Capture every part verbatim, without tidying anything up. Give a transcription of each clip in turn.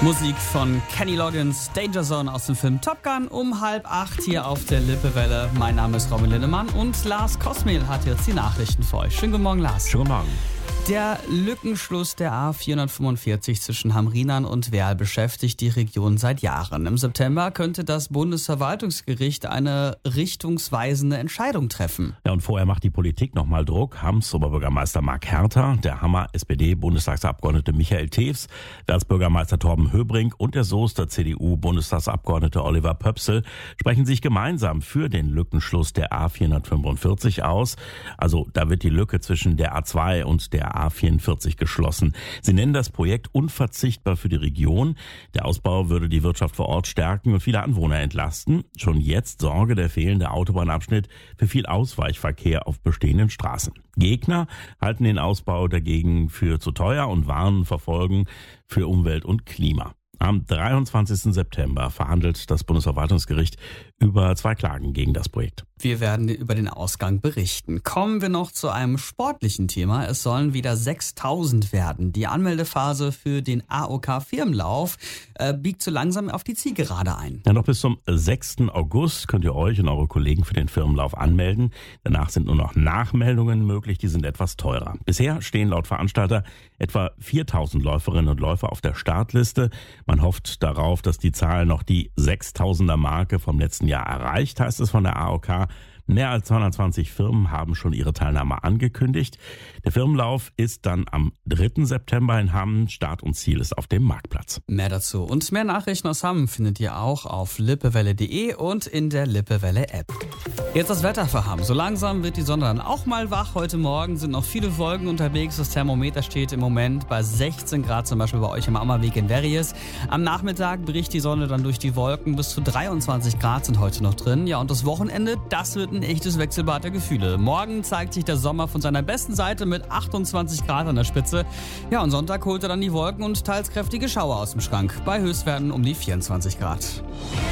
Musik von Kenny Loggins, Danger Zone aus dem Film Top Gun um halb acht hier auf der Lippewelle. Mein Name ist Robin Lindemann und Lars Kosmehl hat jetzt die Nachrichten für euch. Schönen guten Morgen, Lars. Schönen guten Morgen. Der Lückenschluss der A vierhundertfünfundvierzig zwischen Hamrinern und Werl beschäftigt die Region seit Jahren. Im September könnte das Bundesverwaltungsgericht eine richtungsweisende Entscheidung treffen. Ja, und vorher macht die Politik nochmal Druck. Hams Oberbürgermeister Marc Herter, der Hammer S P D-Bundestagsabgeordnete Michael Tews, der Bürgermeister Torben Höbrink und der Soester C D U-Bundestagsabgeordnete Oliver Pöpsel sprechen sich gemeinsam für den Lückenschluss der A vierhundertfünfundvierzig aus. Also da wird die Lücke zwischen der A zwei und der A vierundvierzig geschlossen. Sie nennen das Projekt unverzichtbar für die Region. Der Ausbau würde die Wirtschaft vor Ort stärken und viele Anwohner entlasten. Schon jetzt sorge der fehlende Autobahnabschnitt für viel Ausweichverkehr auf bestehenden Straßen. Gegner halten den Ausbau dagegen für zu teuer und warnen vor Folgen für Umwelt und Klima. Am dreiundzwanzigsten September verhandelt das Bundesverwaltungsgericht über zwei Klagen gegen das Projekt. Wir werden über den Ausgang berichten. Kommen wir noch zu einem sportlichen Thema. Es sollen wieder sechstausend werden. Die Anmeldephase für den A O K-Firmenlauf äh, biegt so langsam auf die Zielgerade ein. Ja, noch bis zum sechsten August könnt ihr euch und eure Kollegen für den Firmenlauf anmelden. Danach sind nur noch Nachmeldungen möglich, die sind etwas teurer. Bisher stehen laut Veranstalter etwa viertausend Läuferinnen und Läufer auf der Startliste. Man hofft darauf, dass die Zahl noch die sechstausender Marke vom letzten Jahr erreicht, heißt es von der A O K. Mehr als zweihundertzwanzig Firmen haben schon ihre Teilnahme angekündigt. Der Firmenlauf ist dann am dritten September in Hamm. Start und Ziel ist auf dem Marktplatz. Mehr dazu und mehr Nachrichten aus Hamm findet ihr auch auf lippewelle punkt de und in der Lippewelle-App. Jetzt das Wetter für Hamm. So langsam wird die Sonne dann auch mal wach. Heute Morgen sind noch viele Wolken unterwegs. Das Thermometer steht im Moment bei sechzehn Grad, zum Beispiel bei euch am Ammerweg in Verries. Am Nachmittag bricht die Sonne dann durch die Wolken. Bis zu dreiundzwanzig Grad sind heute noch drin. Ja, und das Wochenende, das wird ein echtes Wechselbad der Gefühle. Morgen zeigt sich der Sommer von seiner besten Seite mit achtundzwanzig Grad an der Spitze. Ja, und Sonntag holt er dann die Wolken und teils kräftige Schauer aus dem Schrank. Bei Höchstwerten um die vierundzwanzig Grad.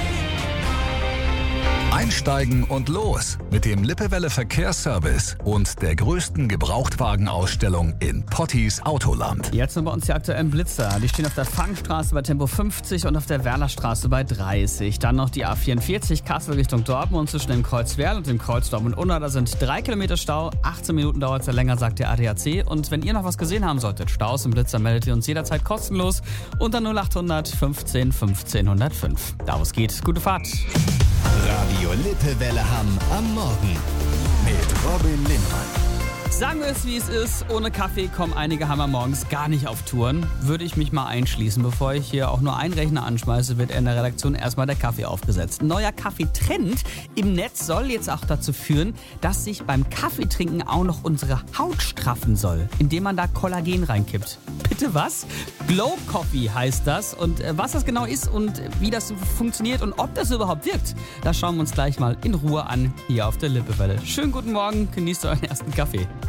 Einsteigen und los mit dem Lippewelle Verkehrsservice und der größten Gebrauchtwagenausstellung in Potties Autoland. Jetzt sind bei uns die aktuellen Blitzer. Die stehen auf der Fangstraße bei Tempo fünfzig und auf der Werlerstraße bei dreißig. Dann noch die A vierundvierzig Kassel Richtung Dortmund zwischen dem Kreuz Werl und dem Kreuz Dortmund-Unna. Da sind drei Kilometer Stau. achtzehn Minuten dauert es ja länger, sagt der A D A C. Und wenn ihr noch was gesehen haben solltet, Staus und Blitzer, meldet ihr uns jederzeit kostenlos unter null achthundert fünfzehn fünfzehn null null fünf. Da wo es geht, gute Fahrt. Radio Lippewelle Hamm am Morgen mit Robin Lindemann. Sagen wir es, wie es ist. Ohne Kaffee kommen einige Hammer morgens gar nicht auf Touren. Würde ich mich mal einschließen. Bevor ich hier auch nur einen Rechner anschmeiße, wird in der Redaktion erstmal der Kaffee aufgesetzt. Ein neuer Kaffeetrend im Netz soll jetzt auch dazu führen, dass sich beim Kaffeetrinken auch noch unsere Haut straffen soll, indem man da Kollagen reinkippt. Bitte was? Glow Coffee heißt das. Und was das genau ist und wie das funktioniert und ob das überhaupt wirkt, das schauen wir uns gleich mal in Ruhe an hier auf der Lippewelle. Schönen guten Morgen, genießt euren ersten Kaffee.